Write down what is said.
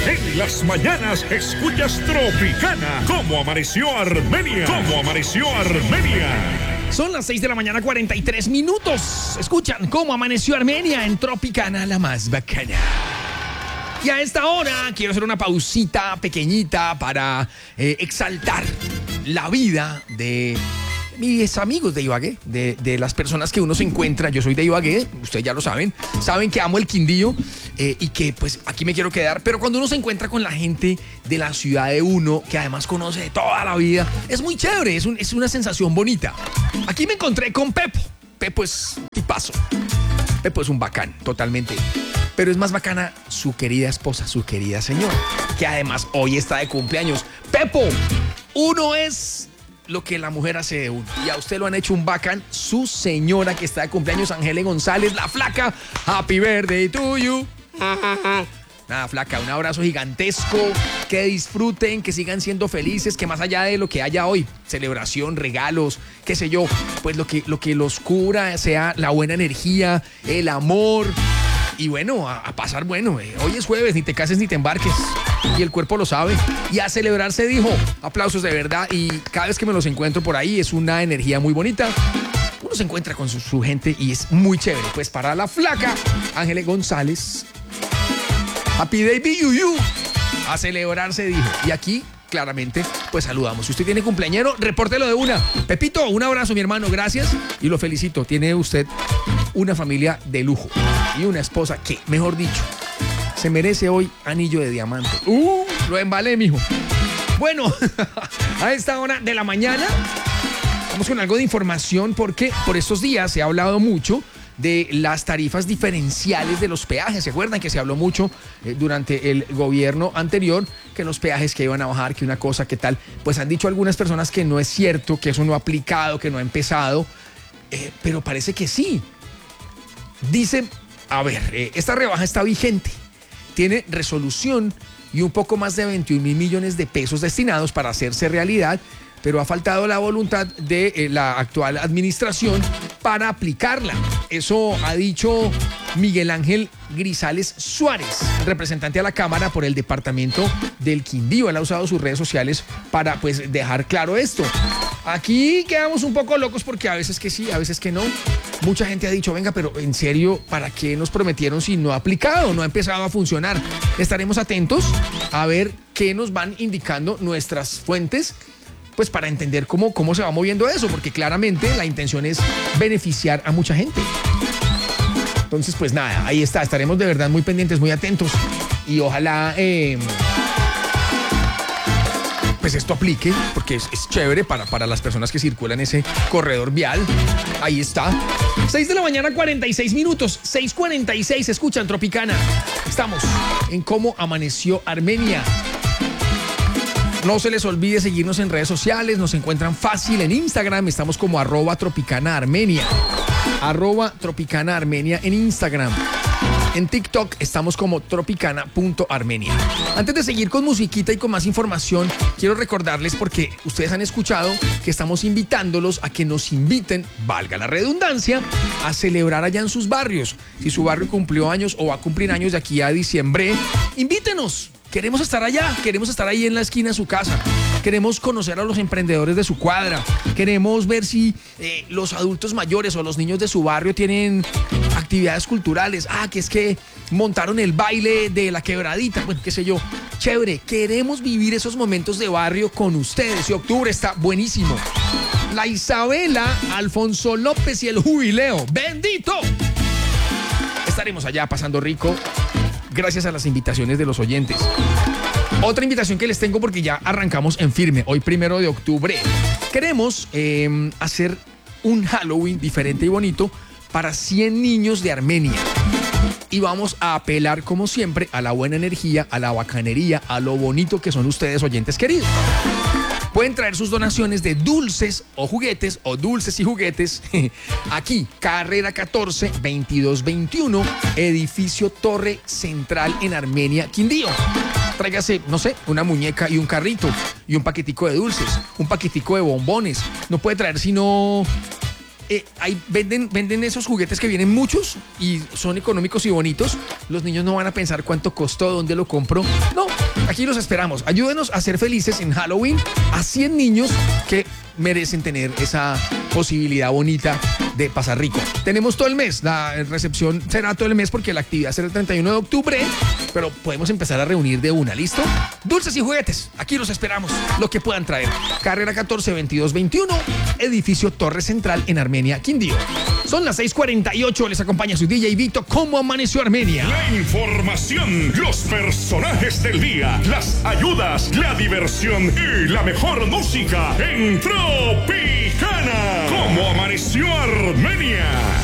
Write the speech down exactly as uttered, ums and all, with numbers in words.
En las mañanas escuchas Tropicana. ¿Cómo amaneció Armenia? ¿Cómo amaneció Armenia? Son las seis de la mañana, cuarenta y tres minutos. Escuchan cómo amaneció Armenia en Tropicana, la más bacana. Y a esta hora quiero hacer una pausita pequeñita para eh, exaltar la vida de mis amigos de Ibagué, de, de las personas que uno se encuentra. Yo soy de Ibagué, ustedes ya lo saben, saben que amo el Quindío eh, y que pues aquí me quiero quedar, pero cuando uno se encuentra con la gente de la ciudad de uno, que además conoce de toda la vida, es muy chévere, es, un, es una sensación bonita. Aquí me encontré con Pepo. Pepo es tipazo, Pepo es un bacán, totalmente. Pero es más bacana su querida esposa, su querida señora, que además hoy está de cumpleaños. Pepo, uno es lo que la mujer hace de uno. Y a usted lo han hecho un bacán. Su señora que está de cumpleaños, Ángela González, la flaca. Happy birthday to you. Nada, flaca, un abrazo gigantesco. Que disfruten, que sigan siendo felices, que más allá de lo que haya hoy, celebración, regalos, qué sé yo, pues lo que, lo que los cubra sea la buena energía, el amor. Y bueno, a, a pasar bueno, eh. Hoy es jueves, ni te cases ni te embarques. Y el cuerpo lo sabe. Y a celebrar se dijo. Aplausos de verdad. Y cada vez que me los encuentro por ahí es una energía muy bonita. Uno se encuentra con su, su gente y es muy chévere. Pues para la flaca, Ángela González, Happy Day be you, you. A celebrar se dijo. Y aquí, claramente, pues saludamos. Si usted tiene cumpleañero, repórtelo de una. Pepito, un abrazo, mi hermano, gracias. Y lo felicito. Tiene usted una familia de lujo. Y una esposa que, mejor dicho, se merece hoy anillo de diamante. ¡Uh! Lo embalé, mijo. Bueno, a esta hora de la mañana vamos con algo de información porque por estos días se ha hablado mucho de las tarifas diferenciales de los peajes. ¿Se acuerdan que se habló mucho eh, durante el gobierno anterior que los peajes que iban a bajar, que una cosa, que tal? Pues han dicho algunas personas que no es cierto, que eso no ha aplicado, que no ha empezado, eh, pero parece que sí. Dicen, a ver, eh, esta rebaja está vigente, tiene resolución y un poco más de veintiún mil millones de pesos destinados para hacerse realidad, pero ha faltado la voluntad de eh, la actual administración para aplicarla. Eso ha dicho Miguel Ángel Grisales Suárez, representante a la Cámara por el departamento del Quindío. Él ha usado sus redes sociales para pues dejar claro esto. Aquí quedamos un poco locos porque a veces que sí, a veces que no. Mucha gente ha dicho, venga, pero en serio, ¿para qué nos prometieron si no ha aplicado, no ha empezado a funcionar? Estaremos atentos a ver qué nos van indicando nuestras fuentes, pues para entender cómo, cómo se va moviendo eso, porque claramente la intención es beneficiar a mucha gente. Entonces, pues nada, ahí está, estaremos de verdad muy pendientes, muy atentos y ojalá eh, pues esto aplique, porque es, es chévere para, para las personas que circulan ese corredor vial. Ahí está. seis de la mañana, cuarenta y seis minutos, seis cuarenta y seis, escuchan Tropicana. Estamos en Cómo Amaneció Armenia. No se les olvide seguirnos en redes sociales, nos encuentran fácil en Instagram, estamos como arroba Tropicana Armenia, arroba Tropicana Armenia en Instagram. En TikTok estamos como tropicana punto armenia. Antes de seguir con musiquita y con más información, quiero recordarles, porque ustedes han escuchado que estamos invitándolos a que nos inviten, valga la redundancia, a celebrar allá en sus barrios. Si su barrio cumplió años o va a cumplir años de aquí a diciembre, invítenos. Queremos estar allá, queremos estar ahí en la esquina de su casa. Queremos conocer a los emprendedores de su cuadra. Queremos ver si eh, los adultos mayores o los niños de su barrio tienen actividades culturales. Ah, que es que montaron el baile de la quebradita. Bueno, qué sé yo. Chévere. Queremos vivir esos momentos de barrio con ustedes. Y octubre está buenísimo. La Isabela, Alfonso López y el Jubileo. ¡Bendito! Estaremos allá pasando rico, gracias a las invitaciones de los oyentes. Otra invitación que les tengo, porque ya arrancamos en firme, hoy primero de octubre. Queremos eh, hacer un Halloween diferente y bonito para cien niños de Armenia. Y vamos a apelar, como siempre, a la buena energía, a la bacanería, a lo bonito que son ustedes, oyentes queridos. Pueden traer sus donaciones de dulces o juguetes, o dulces y juguetes, aquí, carrera catorce, veintidós veintiuno, edificio Torre Central en Armenia, Quindío. Tráigase, no sé, una muñeca y un carrito, y un paquetico de dulces, un paquetico de bombones. No puede traer sino eh, ahí venden, venden esos juguetes que vienen muchos y son económicos y bonitos. Los niños no van a pensar cuánto costó, dónde lo compró. No, aquí los esperamos. Ayúdenos a ser felices en Halloween a cien niños que merecen tener esa posibilidad bonita de pasar rico. Tenemos todo el mes, la recepción será todo el mes porque la actividad será el treinta y uno de octubre, pero podemos empezar a reunir de una, ¿listo? Dulces y juguetes, aquí los esperamos, lo que puedan traer. Carrera catorce veintidós veintiuno, edificio Torre Central en Armenia, Quindío. Son las seis cuarenta y ocho, les acompaña su D J Vito. ¿Cómo amaneció Armenia? La información, los personajes del día, las ayudas, la diversión y la mejor música en Tropicana. ¿Cómo amaneció Armenia?